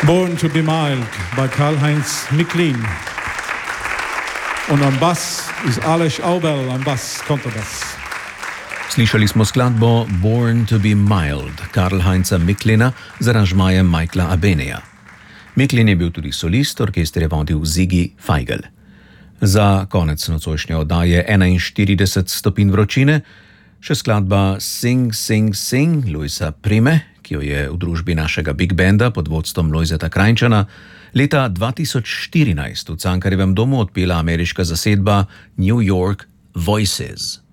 Born to be Mild by Karl-Heinz Micklin. Und am Bass ist Aleš Aubel, am Bass, Kontrabass. Slišali smo skladbo Born to be Mild Karl-Heinza Micklina z aranžmajem Michaela Abeneja. Micklin je bil tudi solist, orkester je vodil Ziggy Feigl. Za konec nocojšnje oddaje 41 stopinj vročine še skladba Sing, Sing, Sing Luisa Prime, ki jo je v družbi našega Big Banda pod vodstvom Lojzeta Krajnčana leta 2014 v Cankarjevem domu odpela ameriška zasedba New York Voices.